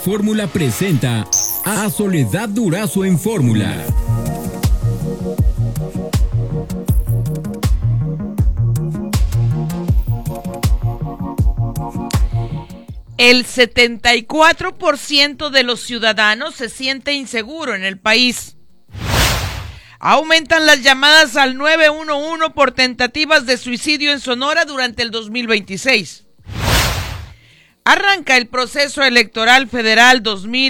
Fórmula presenta a Soledad Durazo en Fórmula. El 74% de los ciudadanos se siente inseguro en el país. Aumentan las llamadas al 911 por tentativas de suicidio en Sonora durante el 2026. Arranca el proceso electoral federal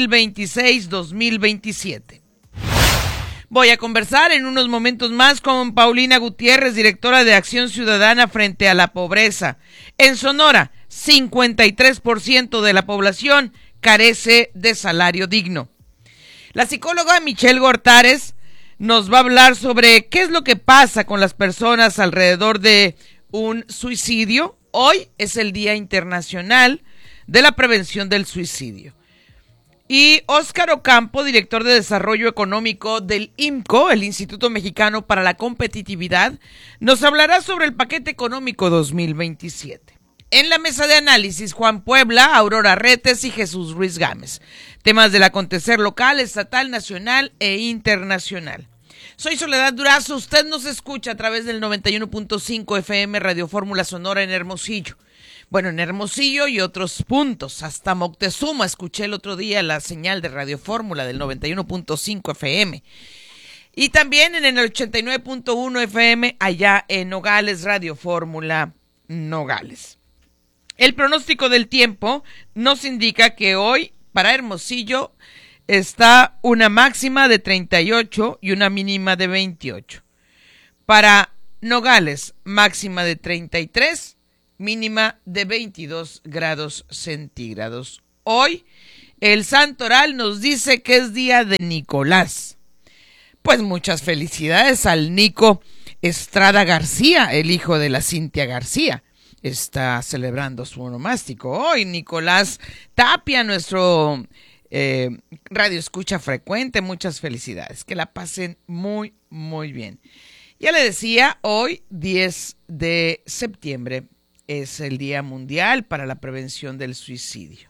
2026-2027. Voy a conversar en unos momentos más con Paulina Gutiérrez, directora de Acción Ciudadana frente a la pobreza. En Sonora, 53% de la población carece de salario digno. La psicóloga Michelle Gortares nos va a hablar sobre qué es lo que pasa con las personas alrededor de un suicidio. Hoy es el Día Internacional de la Prevención del Suicidio. Y Óscar Ocampo, director de Desarrollo Económico del IMCO, el Instituto Mexicano para la Competitividad, nos hablará sobre el paquete económico 2027. En la mesa de análisis, Juan Puebla, Aurora Retes y Jesús Ruiz Gámez. Temas del acontecer local, estatal, nacional e internacional. Soy Soledad Durazo, usted nos escucha a través del 91.5 FM Radio Fórmula Sonora en Hermosillo. Bueno, en Hermosillo y otros puntos, hasta Moctezuma escuché el otro día la señal de Radio Fórmula del 91.5 FM. Y también en el 89.1 FM allá en Nogales, Radio Fórmula Nogales. El pronóstico del tiempo nos indica que hoy para Hermosillo está una máxima de 38 y una mínima de 28. Para Nogales, máxima de 33, mínima de 22 grados centígrados. Hoy, el santoral nos dice que es día de Nicolás. Pues muchas felicidades al Nico Estrada García, el hijo de la Cintia García. Está celebrando su onomástico hoy. Nicolás Tapia, nuestro radio escucha frecuente, muchas felicidades. Que la pasen muy, muy bien. Ya le decía, hoy, 10 de septiembre, es el Día Mundial para la Prevención del Suicidio.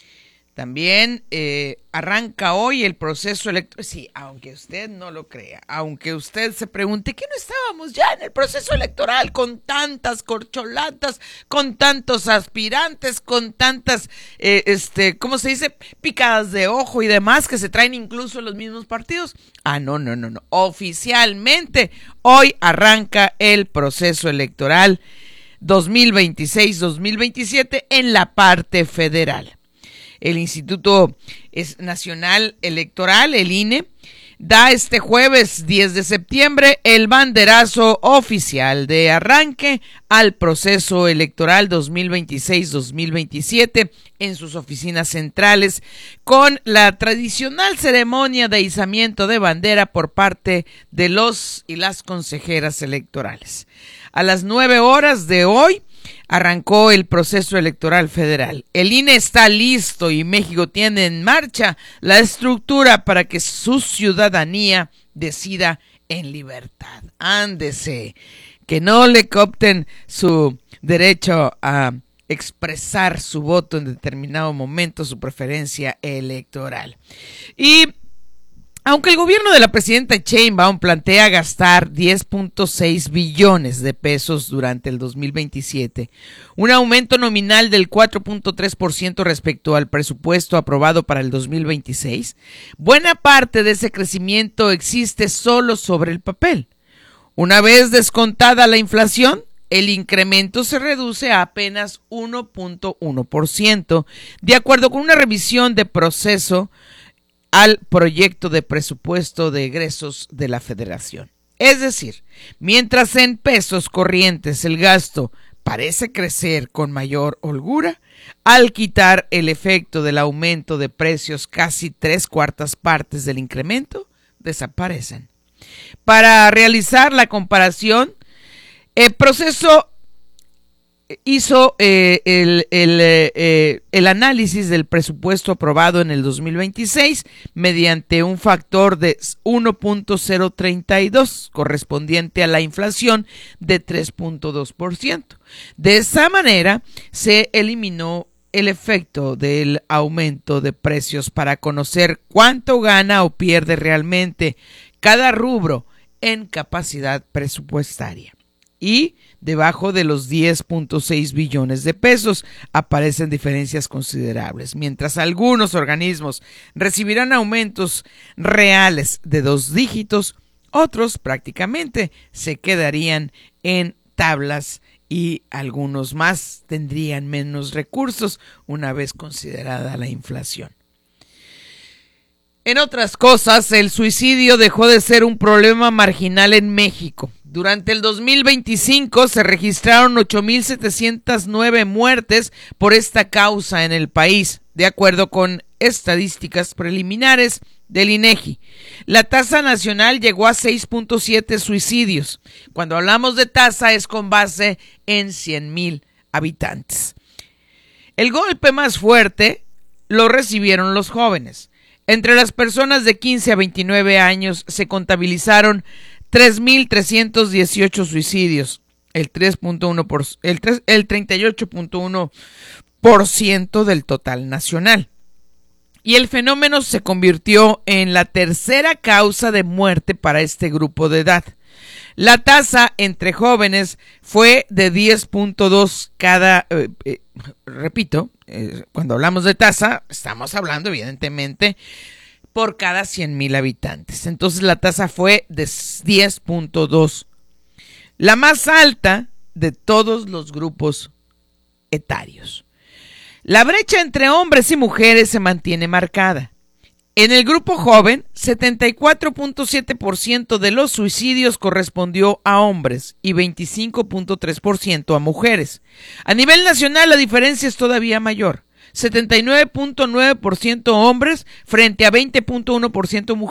También arranca hoy el proceso electoral. Sí, aunque usted no lo crea, aunque usted se pregunte ¿qué no estábamos ya en el proceso electoral con tantas corcholatas, con tantos aspirantes, con tantas, ¿cómo se dice? Picadas de ojo y demás que se traen incluso los mismos partidos? No. Oficialmente, hoy arranca el proceso electoral 2026-2027 en la parte federal. El Instituto Nacional Electoral, el INE, da este jueves 10 de septiembre el banderazo oficial de arranque al proceso electoral 2026-2027 en sus oficinas centrales con la tradicional ceremonia de izamiento de bandera por parte de los y las consejeras electorales. A las 9 horas de hoy arrancó el proceso electoral federal. El INE está listo y México tiene en marcha la estructura para que su ciudadanía decida en libertad. Ándese, que no le coopten su derecho a expresar su voto en determinado momento, su preferencia electoral. Y aunque el gobierno de la presidenta Sheinbaum plantea gastar 10.6 billones de pesos durante el 2027, un aumento nominal del 4.3% respecto al presupuesto aprobado para el 2026, buena parte de ese crecimiento existe solo sobre el papel. Una vez descontada la inflación, el incremento se reduce a apenas 1.1%, de acuerdo con una revisión de proceso al proyecto de presupuesto de egresos de la Federación. Es decir, mientras en pesos corrientes el gasto parece crecer con mayor holgura, al quitar el efecto del aumento de precios, casi 3/4 partes del incremento desaparecen. Para realizar la comparación, el proceso hizo el análisis del presupuesto aprobado en el 2026 mediante un factor de 1.032 correspondiente a la inflación de 3.2%. De esa manera se eliminó el efecto del aumento de precios para conocer cuánto gana o pierde realmente cada rubro en capacidad presupuestaria. Y debajo de los 10.6 billones de pesos aparecen diferencias considerables. Mientras algunos organismos recibirán aumentos reales de 2 dígitos, otros prácticamente se quedarían en tablas y algunos más tendrían menos recursos una vez considerada la inflación. En otras cosas, el suicidio dejó de ser un problema marginal en México. Durante el 2025 se registraron 8,709 muertes por esta causa en el país, de acuerdo con estadísticas preliminares del INEGI. La tasa nacional llegó a 6.7 suicidios. Cuando hablamos de tasa es con base en 100,000 habitantes. El golpe más fuerte lo recibieron los jóvenes. Entre las personas de 15 a 29 años se contabilizaron 3,318 suicidios, el 38.1% del total nacional. Y el fenómeno se convirtió en la tercera causa de muerte para este grupo de edad. La tasa entre jóvenes fue de 10.2 cuando hablamos de tasa, estamos hablando evidentemente por cada 100,000 habitantes. Entonces la tasa fue de 10.2, la más alta de todos los grupos etarios. La brecha entre hombres y mujeres se mantiene marcada. En el grupo joven, 74.7% de los suicidios correspondió a hombres y 25.3% a mujeres. A nivel nacional la diferencia es todavía mayor. 79.9% hombres frente a 20.1% mujeres.